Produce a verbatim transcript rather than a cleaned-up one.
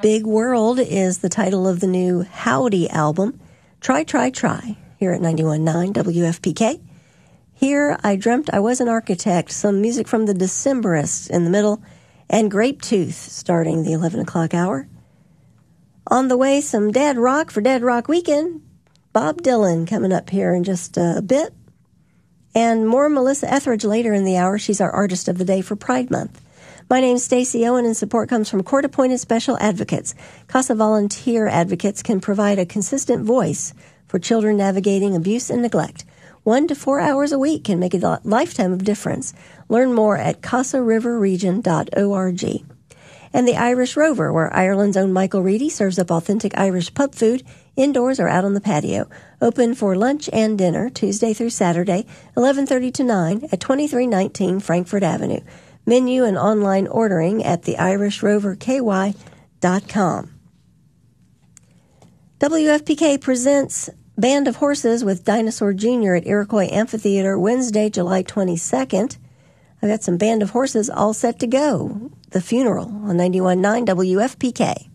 Big World is the title of the new Howdy album. Try, try, try, here at ninety-one point nine W F P K. Here, I Dreamt I Was an Architect, some music from the Decemberists in the middle, and Grape Tooth starting the eleven o'clock hour. On the way, some Dad Rock for Dad Rock Weekend. Bob Dylan coming up here in just a bit. And more Melissa Etheridge later in the hour. She's our Artist of the Day for Pride Month. My name's Stacey Owen, and support comes from court-appointed special advocates. CASA volunteer advocates can provide a consistent voice for children navigating abuse and neglect. One to four hours a week can make a lifetime of difference. Learn more at casa river region dot org. And the Irish Rover, where Ireland's own Michael Reedy serves up authentic Irish pub food indoors or out on the patio. Open for lunch and dinner Tuesday through Saturday, eleven thirty to nine at twenty-three nineteen Frankfurt Avenue. Menu and online ordering at the irish rover k y dot com. W F P K presents Band of Horses with Dinosaur Junior at Iroquois Amphitheater Wednesday, July twenty-second. I've got some Band of Horses all set to go. The Funeral on ninety-one point nine W F P K.